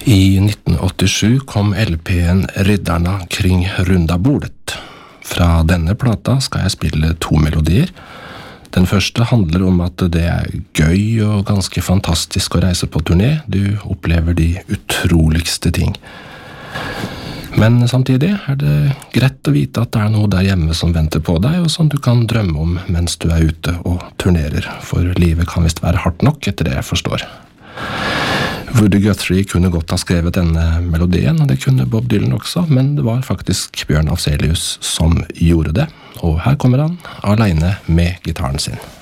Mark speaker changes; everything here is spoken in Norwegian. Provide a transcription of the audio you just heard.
Speaker 1: I 1987 kom LP-en Riddarna kring runda bordet. Fra denne plata skal jeg spille 2 melodier. Den første handler om at det er gøy og ganske fantastisk å reise på turné. Du opplever de utroligste ting. Men samtidig er det greit å vite at det er noe der hjemme som venter på deg, og som du kan drømme om mens du er ute og turnerer, for livet kan visst være hardt nok etter det jeg forstår. Woody Guthrie kunne godt ha skrevet denne melodien, og det kunne Bob Dylan også, men det var faktisk Bjørn Afzelius som gjorde det, og her kommer han alene med gitaren sin.